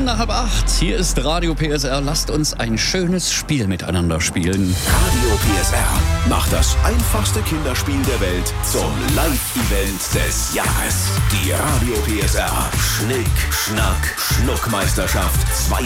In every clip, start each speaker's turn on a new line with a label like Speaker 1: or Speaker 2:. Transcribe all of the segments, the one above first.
Speaker 1: 7:30. Hier ist Radio PSR. Lasst uns ein schönes Spiel miteinander spielen.
Speaker 2: Radio PSR macht das einfachste Kinderspiel der Welt zum Live-Event des Jahres. Die Radio PSR Schnick, Schnack, Schnuckmeisterschaft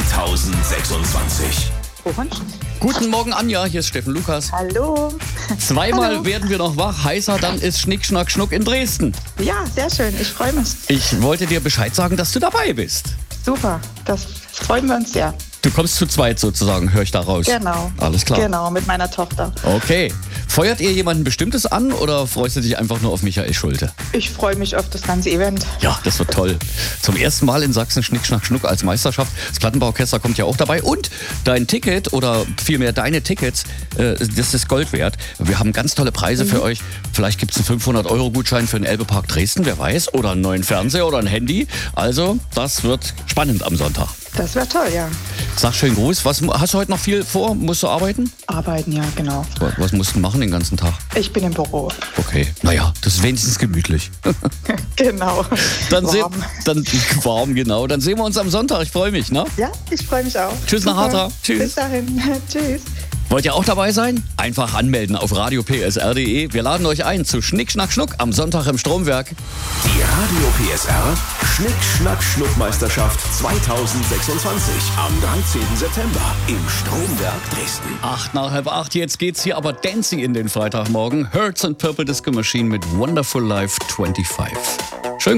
Speaker 2: 2026.
Speaker 1: Guten Morgen, Anja. Hier ist Steffen Lukas.
Speaker 3: Hallo.
Speaker 1: Zweimal
Speaker 3: Hallo.
Speaker 1: werden wir noch wach. Heißer, dann ist Schnick, Schnack, Schnuck in Dresden.
Speaker 3: Ja, sehr schön. Ich freue mich.
Speaker 1: Ich wollte dir Bescheid sagen, dass du dabei bist.
Speaker 3: Super. Das freuen wir uns sehr.
Speaker 1: Du kommst zu zweit sozusagen, höre ich da raus.
Speaker 3: Genau.
Speaker 1: Alles klar.
Speaker 3: Genau, mit meiner Tochter.
Speaker 1: Okay. Feuert ihr jemanden Bestimmtes an oder freust du dich einfach nur auf Michael Schulte?
Speaker 3: Ich freue mich auf das ganze Event.
Speaker 1: Ja, das wird toll. Zum ersten Mal in Sachsen Schnick, Schnack, Schnuck als Meisterschaft. Das Plattenbauorchester kommt ja auch dabei. Und dein Ticket oder vielmehr deine Tickets, das ist Gold wert. Wir haben ganz tolle Preise für euch. Vielleicht gibt es einen 500-Euro-Gutschein für den Elbe-Park Dresden, wer weiß. Oder einen neuen Fernseher oder ein Handy. Also, das wird spannend am Sonntag.
Speaker 3: Das wäre toll, ja.
Speaker 1: Sag schönen Gruß. Hast du heute noch viel vor? Musst du arbeiten?
Speaker 3: Arbeiten, ja, genau.
Speaker 1: Was musst du machen den ganzen Tag?
Speaker 3: Ich bin im Büro.
Speaker 1: Okay, naja, das ist wenigstens gemütlich.
Speaker 3: Genau.
Speaker 1: Warm,
Speaker 3: Warm.
Speaker 1: genau. Dann sehen wir uns am Sonntag. Ich freue mich, ne?
Speaker 3: Ja, ich freue mich auch.
Speaker 1: Tschüss nach
Speaker 3: Super.
Speaker 1: Harter. Tschüss.
Speaker 3: Bis dahin. Tschüss.
Speaker 1: Wollt ihr auch dabei sein? Einfach anmelden auf radiopsr.de. Wir laden euch ein zu Schnick, Schnack, Schnuck am Sonntag im Stromwerk.
Speaker 2: Die Radio PSR Schnick, Schnack, Schnuckmeisterschaft 2026 am 13. September im Stromwerk Dresden.
Speaker 1: 7:45. Jetzt geht's hier aber dancing in den Freitagmorgen. Hertz and Purple Disco Machine mit Wonderful Life 25. Schön